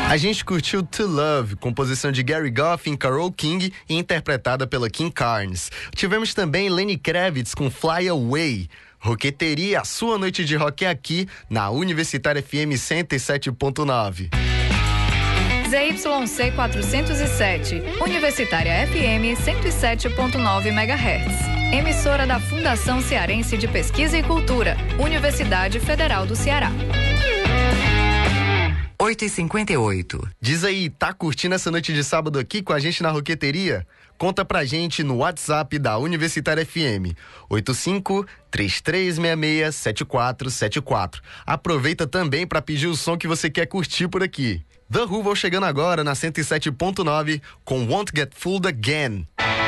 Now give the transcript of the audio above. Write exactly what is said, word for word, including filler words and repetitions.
A gente curtiu To Love, composição de Gary Goff e Carole King e interpretada pela Kim Carnes. Tivemos também Lenny Kravitz com Fly Away. Roqueteria, a sua noite de rock é aqui na Universitária F M cento e sete ponto nove. Z Y C quatrocentos e sete, Universitária F M cento e sete ponto nove megahertz. Emissora da Fundação Cearense de Pesquisa e Cultura, Universidade Federal do Ceará. oito e cinquenta e oito. Diz aí, tá curtindo essa noite de sábado aqui com a gente na Roqueteria? Conta pra gente no WhatsApp da Universitária F M, oito cinco, três três seis seis, sete quatro sete quatro. Aproveita também pra pedir o som que você quer curtir por aqui. The Who chegando agora na cento e sete ponto nove com Won't Get Fooled Again.